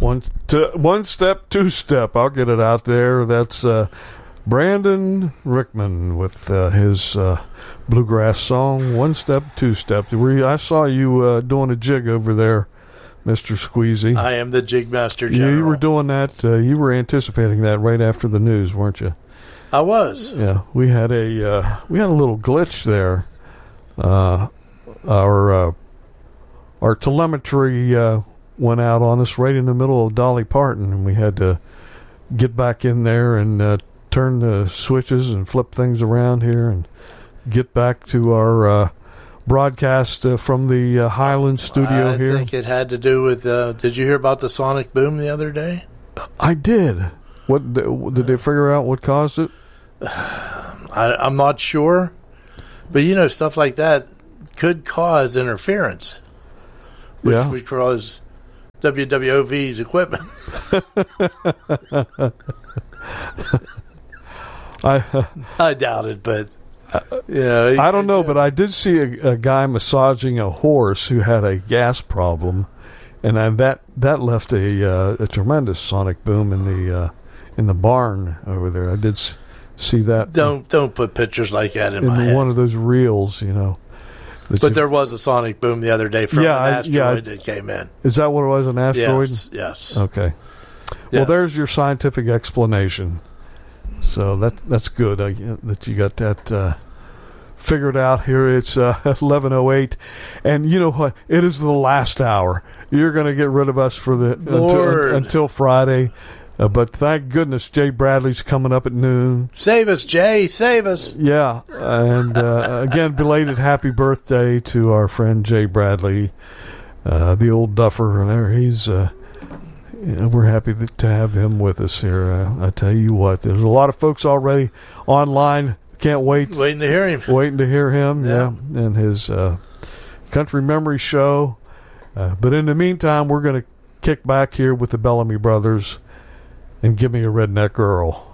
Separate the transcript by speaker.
Speaker 1: One step, two step. I'll get it out there. That's Brandon Rickman with his bluegrass song, One Step, Two Step. I saw you doing a jig over there, Mr. Squeezy.
Speaker 2: I am the jig master general.
Speaker 1: You were doing that. You were anticipating that right after the news, weren't you?
Speaker 2: I was.
Speaker 1: Yeah, we had a little glitch there. Our telemetry went out on us right in the middle of Dolly Parton, and we had to get back in there and turn the switches and flip things around here and get back to our broadcast from the Highland studio here.
Speaker 2: I think it had to do with, did you hear about the sonic boom the other day?
Speaker 1: I did. What did they figure out what caused it?
Speaker 2: I'm not sure. But, stuff like that could cause interference, which would cause WWOV's equipment. I doubt it, but
Speaker 1: I don't know. But I did see a guy massaging a horse who had a gas problem, and that left a tremendous sonic boom in the barn over there. I did see that.
Speaker 2: Don't put pictures like that in my head.
Speaker 1: One of those reels,
Speaker 2: But there was a sonic boom the other day from an asteroid that came in.
Speaker 1: Is that what it was, an asteroid?
Speaker 2: Yes.
Speaker 1: Okay.
Speaker 2: Yes.
Speaker 1: Well, there's your scientific explanation. So that's good that you got that figured out here. It's 11:08, and you know what? It is the last hour. You're going to get rid of us for until Friday. But thank goodness Jay Bradley's coming up at noon.
Speaker 2: Save us, Jay. Save us.
Speaker 1: Yeah. And again, belated happy birthday to our friend Jay Bradley, the old duffer there. He's we're happy to have him with us here. I tell you what, there's a lot of folks already online. Can't wait.
Speaker 2: Waiting to hear him.
Speaker 1: Waiting to hear him, yeah. And his Country Memory Show. But in the meantime, we're going to kick back here with the Bellamy Brothers and Give Me a Redneck Girl.